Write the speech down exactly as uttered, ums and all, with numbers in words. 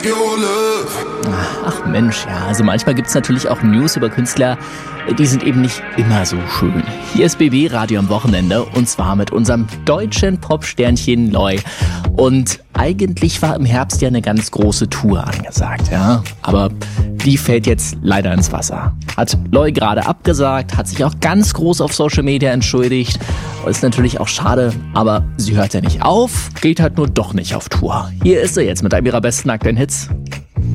Ach Mensch, ja, also manchmal gibt's natürlich auch News über Künstler, die sind eben nicht immer so schön. Hier ist B B Radio am Wochenende und zwar mit unserem deutschen Popsternchen Loi. Und eigentlich war im Herbst ja eine ganz große Tour angesagt, ja, aber die fällt jetzt leider ins Wasser. Hat Loi gerade abgesagt, hat sich auch ganz groß auf Social Media entschuldigt. Ist natürlich auch schade, aber sie hört ja nicht auf, geht halt nur doch nicht auf Tour. Hier ist sie jetzt mit einem ihrer besten aktuellen Hits.